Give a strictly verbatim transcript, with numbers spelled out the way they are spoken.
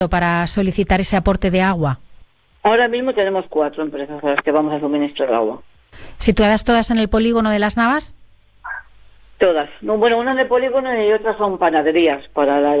para solicitar ese aporte de agua? Ahora mismo tenemos cuatro empresas a las que vamos a suministrar agua. ¿Situadas todas en el polígono de Las Navas? Todas. No, bueno, una en el polígono y otras son panaderías para la